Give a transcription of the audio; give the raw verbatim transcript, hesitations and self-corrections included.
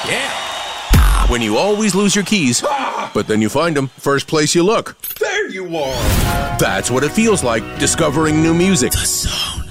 Yeah. When you always lose your keys, but then you find them first place you look. There you are. That's what it feels like discovering new music. The Zone.